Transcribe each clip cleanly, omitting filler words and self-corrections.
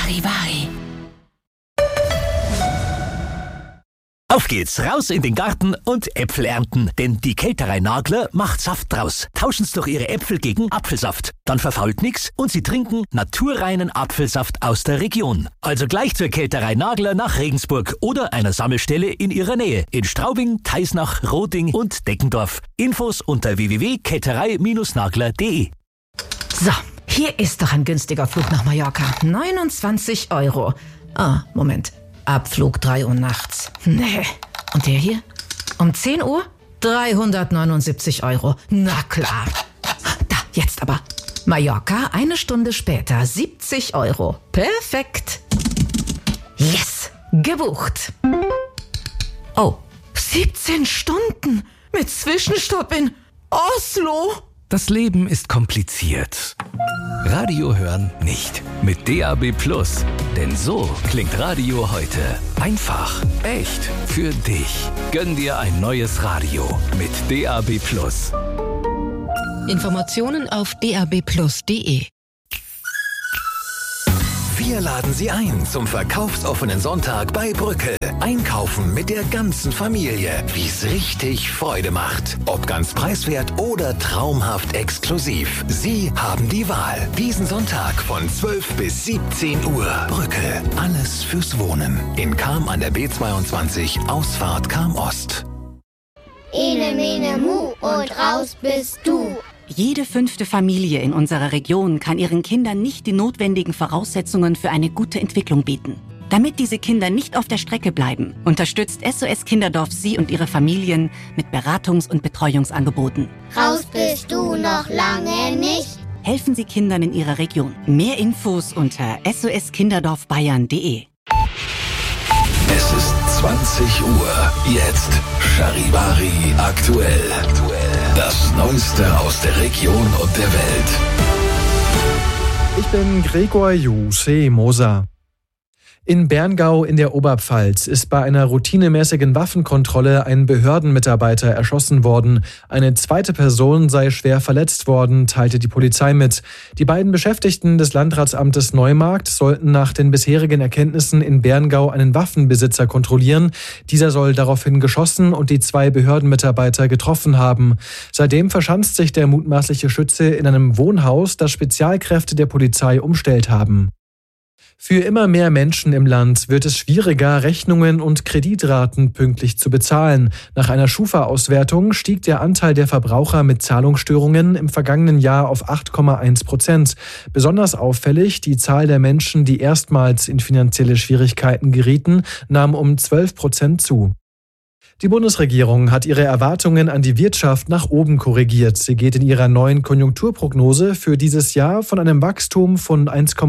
Charivari. Auf geht's, raus in den Garten und Äpfel ernten. Denn die Kälterei Nagler macht Saft draus. Tauschen Sie doch Ihre Äpfel gegen Apfelsaft. Dann verfault nix und Sie trinken naturreinen Apfelsaft aus der Region. Also gleich zur Kälterei Nagler nach Regensburg oder einer Sammelstelle in Ihrer Nähe. In Straubing, Teisnach, Roding und Deckendorf. Infos unter www.kälterei-nagler.de. So, hier ist doch ein günstiger Flug nach Mallorca. 29 €. Ah, Moment. Abflug 3 Uhr nachts. Nee. Und der hier? Um 10 Uhr? 379 €. Na klar. Da, jetzt aber. Mallorca, 1 Stunde später, 70 €. Perfekt. Yes, gebucht. Oh, 17 Stunden mit Zwischenstopp in Oslo. Das Leben ist kompliziert. Radio hören nicht. Mit DAB+. Denn so klingt Radio heute. Einfach, echt, für dich. Gönn dir ein neues Radio mit DAB+. Informationen auf dab+.de. Wir laden Sie ein zum verkaufsoffenen Sonntag bei Brücke. Einkaufen mit der ganzen Familie, wie es richtig Freude macht. Ob ganz preiswert oder traumhaft exklusiv. Sie haben die Wahl. Diesen Sonntag von 12 bis 17 Uhr. Brücke, alles fürs Wohnen. In Cham an der B22, Ausfahrt Cham Ost. Ene, mene, mu und raus bist du. Jede 5. Familie in unserer Region kann ihren Kindern nicht die notwendigen Voraussetzungen für eine gute Entwicklung bieten. Damit diese Kinder nicht auf der Strecke bleiben, unterstützt SOS Kinderdorf Sie und Ihre Familien mit Beratungs- und Betreuungsangeboten. Raus bist du noch lange nicht. Helfen Sie Kindern in Ihrer Region. Mehr Infos unter soskinderdorfbayern.de. Es ist 20 Uhr. Jetzt Charivari aktuell. Das Neueste aus der Region und der Welt. Ich bin Gregor Juse Moser. In Berngau in der Oberpfalz ist bei einer routinemäßigen Waffenkontrolle ein Behördenmitarbeiter erschossen worden. Eine zweite Person sei schwer verletzt worden, teilte die Polizei mit. Die beiden Beschäftigten des Landratsamtes Neumarkt sollten nach den bisherigen Erkenntnissen in Berngau einen Waffenbesitzer kontrollieren. Dieser soll daraufhin geschossen und die 2 Behördenmitarbeiter getroffen haben. Seitdem verschanzt sich der mutmaßliche Schütze in einem Wohnhaus, das Spezialkräfte der Polizei umstellt haben. Für immer mehr Menschen im Land wird es schwieriger, Rechnungen und Kreditraten pünktlich zu bezahlen. Nach einer Schufa-Auswertung stieg der Anteil der Verbraucher mit Zahlungsstörungen im vergangenen Jahr auf 8,1%. Besonders auffällig, die Zahl der Menschen, die erstmals in finanzielle Schwierigkeiten gerieten, nahm um 12% zu. Die Bundesregierung hat ihre Erwartungen an die Wirtschaft nach oben korrigiert. Sie geht in ihrer neuen Konjunkturprognose für dieses Jahr von einem Wachstum von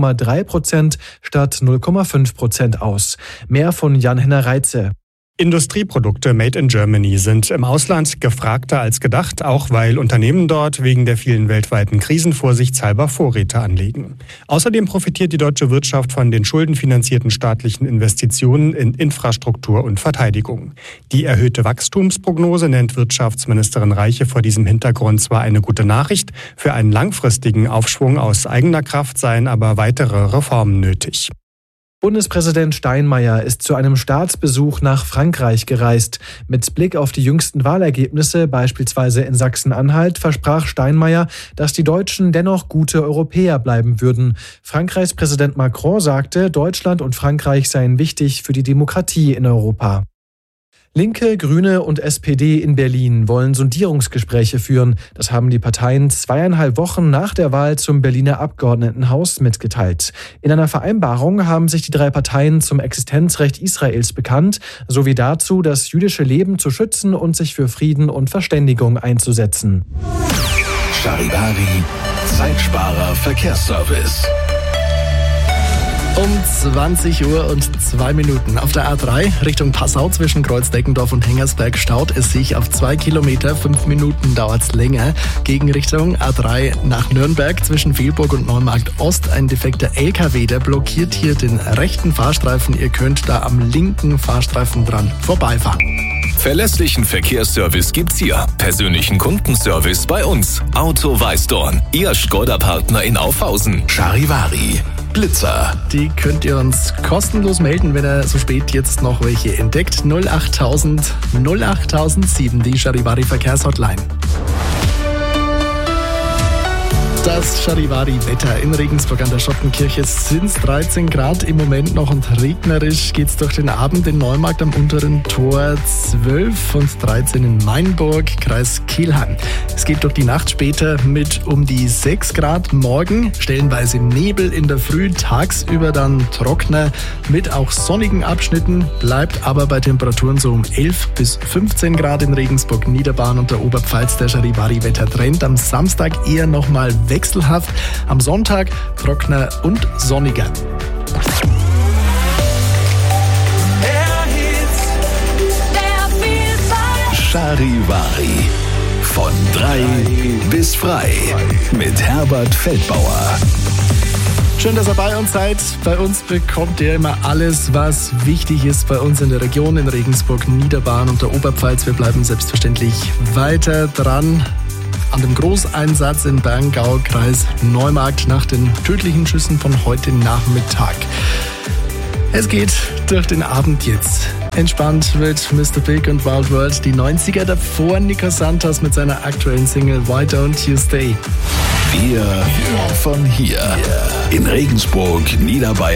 1,3% statt 0,5% aus. Mehr von Jan-Henner Reitze. Industrieprodukte made in Germany sind im Ausland gefragter als gedacht, auch weil Unternehmen dort wegen der vielen weltweiten Krisen vorsichtshalber Vorräte anlegen. Außerdem profitiert die deutsche Wirtschaft von den schuldenfinanzierten staatlichen Investitionen in Infrastruktur und Verteidigung. Die erhöhte Wachstumsprognose nennt Wirtschaftsministerin Reiche vor diesem Hintergrund zwar eine gute Nachricht, für einen langfristigen Aufschwung aus eigener Kraft seien aber weitere Reformen nötig. Bundespräsident Steinmeier ist zu einem Staatsbesuch nach Frankreich gereist. Mit Blick auf die jüngsten Wahlergebnisse, beispielsweise in Sachsen-Anhalt, versprach Steinmeier, dass die Deutschen dennoch gute Europäer bleiben würden. Frankreichs Präsident Macron sagte, Deutschland und Frankreich seien wichtig für die Demokratie in Europa. Linke, Grüne und SPD in Berlin wollen Sondierungsgespräche führen. Das haben die Parteien 2,5 Wochen nach der Wahl zum Berliner Abgeordnetenhaus mitgeteilt. In einer Vereinbarung haben sich die 3 Parteien zum Existenzrecht Israels bekannt, sowie dazu, das jüdische Leben zu schützen und sich für Frieden und Verständigung einzusetzen. Charivari, Zeitsparer Verkehrsservice. Um 20 Uhr und 2 Minuten auf der A3 Richtung Passau zwischen Kreuz-Deckendorf und Hengersberg staut es sich auf 2 Kilometer. 5 Minuten dauert es länger. Gegenrichtung A3 nach Nürnberg zwischen Velburg und Neumarkt Ost. Ein defekter LKW, der blockiert hier den rechten Fahrstreifen. Ihr könnt da am linken Fahrstreifen dran vorbeifahren. Verlässlichen Verkehrsservice gibt's hier. Persönlichen Kundenservice bei uns. Auto Weißdorn, Ihr Skoda-Partner in Aufhausen. Charivari. Blitzer. Die könnt ihr uns kostenlos melden, wenn ihr so spät jetzt noch welche entdeckt. 08000 08007, die Charivari-Verkehrshotline. Das Charivari-Wetter in Regensburg an der Schottenkirche sind 13 Grad im Moment noch und regnerisch geht's durch den Abend in Neumarkt am unteren Tor 12 und 13 in Mainburg, Kreis Kelheim. Es geht durch die Nacht später mit um die 6 Grad morgen, stellenweise Nebel in der Früh, tagsüber dann trockener mit auch sonnigen Abschnitten, bleibt aber bei Temperaturen so um 11 bis 15 Grad in Regensburg, Niederbayern und der Oberpfalz. Der Charivari-Wettertrend am Samstag eher nochmal wechselhaft, am Sonntag trockener und sonniger. Charivari. Von 3 bis frei. Mit Herbert Feldbauer. Schön, dass ihr bei uns seid. Bei uns bekommt ihr immer alles, was wichtig ist bei uns in der Region, in Regensburg, Niederbayern und der Oberpfalz. Wir bleiben selbstverständlich weiter dran an dem Großeinsatz in Berngau, Kreis Neumarkt, nach den tödlichen Schüssen von heute Nachmittag. Es geht durch den Abend jetzt. Entspannt wird Mr. Big und Wild World. Die 90er davor Nico Santos mit seiner aktuellen Single Why Don't You Stay. Wir von hier. In Regensburg, Niederbayern.